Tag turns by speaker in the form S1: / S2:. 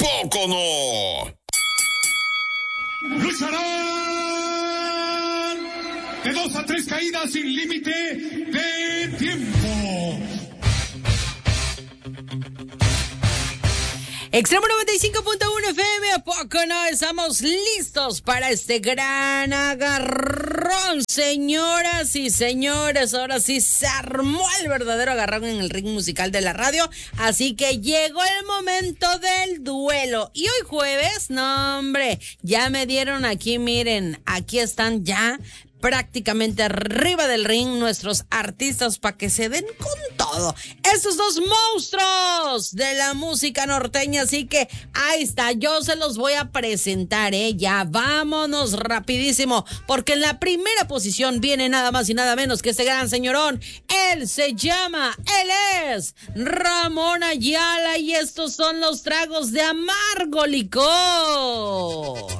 S1: poco no?
S2: Lucharán de 2 a 3 caídas sin límite de tiempo.
S3: Extremo 95.1 FM, ¿a poco no? Estamos listos para este gran agarrón, señoras y señores. Ahora sí se armó el verdadero agarrón en el ring musical de la radio. Así que llegó el momento del duelo. Y hoy jueves, no hombre, ya me dieron aquí, miren, aquí están ya prácticamente arriba del ring nuestros artistas para que se den con todo. Estos dos monstruos de la música norteña, así que ahí está, yo se los voy a presentar, ya vámonos rapidísimo, porque en la primera posición viene nada más y nada menos que este gran señorón. Él es Ramón Ayala y estos son los tragos de amargo licor.